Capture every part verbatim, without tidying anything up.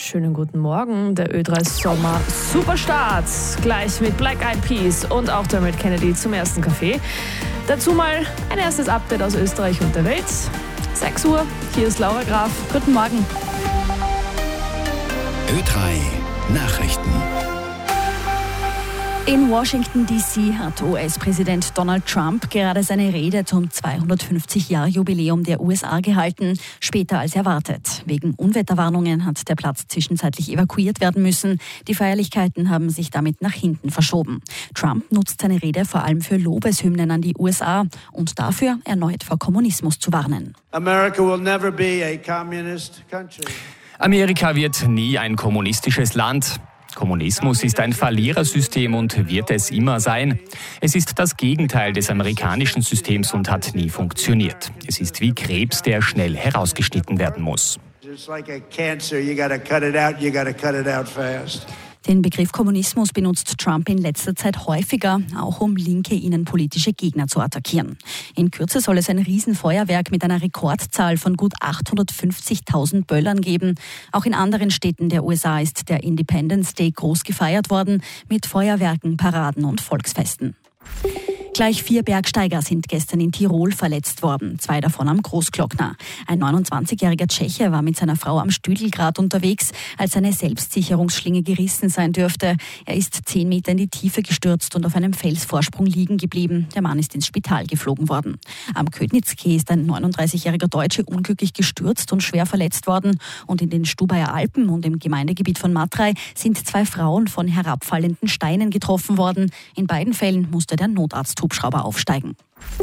Schönen guten Morgen, der Ö drei Sommer Superstart. Gleich mit Black Eyed Peas und auch Dermot Kennedy zum ersten Kaffee. Dazu mal ein erstes Update aus Österreich und der Welt. sechs Uhr, hier ist Laura Graf. Guten Morgen. Ö drei Nachrichten. In Washington D C hat U S-Präsident Donald Trump gerade seine Rede zum zweihundertfünfzig-Jahr-Jubiläum der U S A gehalten, später als erwartet. Wegen Unwetterwarnungen hat der Platz zwischenzeitlich evakuiert werden müssen. Die Feierlichkeiten haben sich damit nach hinten verschoben. Trump nutzt seine Rede vor allem für Lobeshymnen an die U S A und dafür, erneut vor Kommunismus zu warnen. America will never be a communist country. Amerika wird nie ein kommunistisches Land. Kommunismus ist ein Verlierersystem und wird es immer sein. Es ist das Gegenteil des amerikanischen Systems und hat nie funktioniert. Es ist wie Krebs, der schnell herausgeschnitten werden muss. Den Begriff Kommunismus benutzt Trump in letzter Zeit häufiger, auch um linke innenpolitische Gegner zu attackieren. In Kürze soll es ein Riesenfeuerwerk mit einer Rekordzahl von gut achthundertfünfzigtausend Böllern geben. Auch in anderen Städten der U S A ist der Independence Day groß gefeiert worden, mit Feuerwerken, Paraden und Volksfesten. Gleich vier Bergsteiger sind gestern in Tirol verletzt worden, zwei davon am Großglockner. Ein neunundzwanzigjähriger Tscheche war mit seiner Frau am Stüdelgrat unterwegs, als seine Selbstsicherungsschlinge gerissen sein dürfte. Er ist zehn Meter in die Tiefe gestürzt und auf einem Felsvorsprung liegen geblieben. Der Mann ist ins Spital geflogen worden. Am Ködnitzkee ist ein neununddreißigjähriger Deutsche unglücklich gestürzt und schwer verletzt worden. Und in den Stubaier Alpen und im Gemeindegebiet von Matrei sind zwei Frauen von herabfallenden Steinen getroffen worden. In beiden Fällen musste der Notarzt Hubschrauber aufsteigen.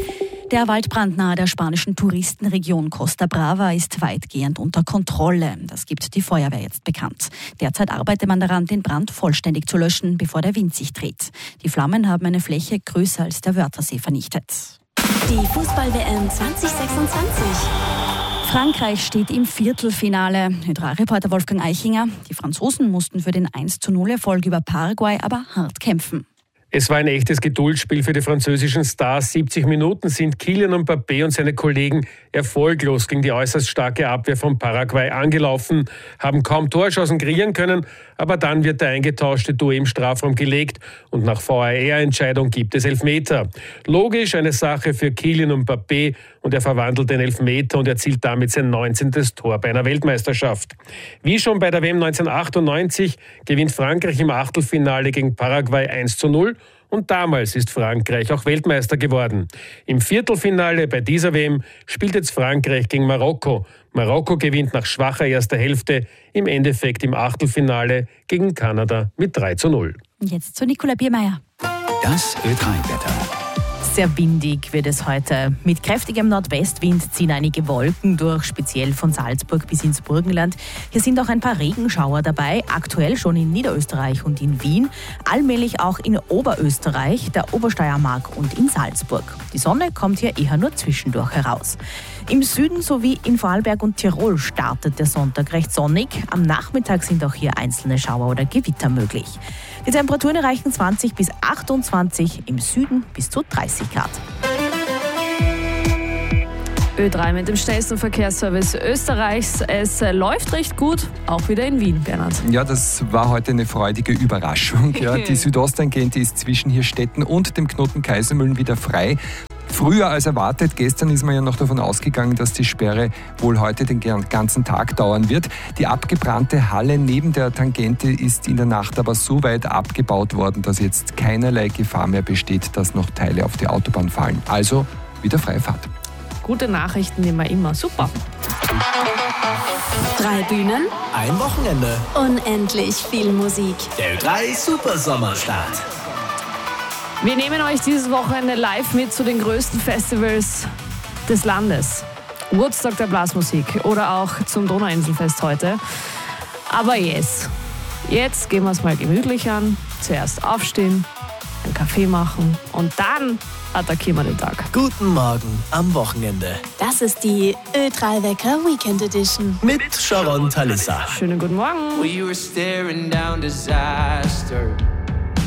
Der Waldbrand nahe der spanischen Touristenregion Costa Brava ist weitgehend unter Kontrolle. Das gibt die Feuerwehr jetzt bekannt. Derzeit arbeitet man daran, den Brand vollständig zu löschen, bevor der Wind sich dreht. Die Flammen haben eine Fläche größer als der Wörthersee vernichtet. Die Fußball-W M zwanzig sechsundzwanzig. Frankreich steht im Viertelfinale. Ö drei Reporter Wolfgang Eichinger. Die Franzosen mussten für den eins zu null Erfolg über Paraguay aber hart kämpfen. Es war ein echtes Geduldsspiel für die französischen Stars. siebzig Minuten sind Kylian Mbappé und seine Kollegen erfolglos gegen die äußerst starke Abwehr von Paraguay angelaufen, haben kaum Torchancen kreieren können, aber dann wird der eingetauschte Duo im Strafraum gelegt und nach V A R-Entscheidung gibt es Elfmeter. Logisch eine Sache für Kylian Mbappé und er verwandelt den Elfmeter und erzielt damit sein neunzehntes Tor bei einer Weltmeisterschaft. Wie schon bei der W M neunzehnhundertachtundneunzig gewinnt Frankreich im Achtelfinale gegen Paraguay eins zu null. Und damals ist Frankreich auch Weltmeister geworden. Im Viertelfinale bei dieser W M spielt jetzt Frankreich gegen Marokko. Marokko gewinnt nach schwacher erster Hälfte im Endeffekt im Achtelfinale gegen Kanada mit drei zu null. Und jetzt zu Nicola Biermeier. Das Ö drei Wetter. Sehr windig wird es heute. Mit kräftigem Nordwestwind ziehen einige Wolken durch, speziell von Salzburg bis ins Burgenland. Hier sind auch ein paar Regenschauer dabei, aktuell schon in Niederösterreich und in Wien, allmählich auch in Oberösterreich, der Obersteiermark und in Salzburg. Die Sonne kommt hier eher nur zwischendurch heraus. Im Süden sowie in Vorarlberg und Tirol startet der Sonntag recht sonnig. Am Nachmittag sind auch hier einzelne Schauer oder Gewitter möglich. Die Temperaturen erreichen zwanzig bis achtundzwanzig, im Süden bis zu dreißig Grad. Ö drei mit dem schnellsten Verkehrsservice Österreichs. Es läuft recht gut, auch wieder in Wien, Bernhard. Ja, das war heute eine freudige Überraschung. Ja, die Südosttangente ist zwischen Hirstetten und dem Knoten Kaisermühlen wieder frei. Früher als erwartet. Gestern ist man ja noch davon ausgegangen, dass die Sperre wohl heute den ganzen Tag dauern wird. Die abgebrannte Halle neben der Tangente ist in der Nacht aber so weit abgebaut worden, dass jetzt keinerlei Gefahr mehr besteht, dass noch Teile auf die Autobahn fallen. Also wieder freie Fahrt. Gute Nachrichten immer, immer. Super. Drei Bühnen, Ein Wochenende. unendlich viel Musik. Der Ö drei Supersommerstart. Wir nehmen euch dieses Wochenende live mit zu den größten Festivals des Landes. Woodstock der Blasmusik oder auch zum Donauinselfest heute. Aber yes, jetzt gehen wir es mal gemütlich an. Zuerst aufstehen, einen Kaffee machen und dann attackieren wir den Tag. Guten Morgen am Wochenende. Das ist die Ö drei Wecker Weekend Edition. Mit Sharon Talissa. Schönen guten Morgen. We were staring down disaster.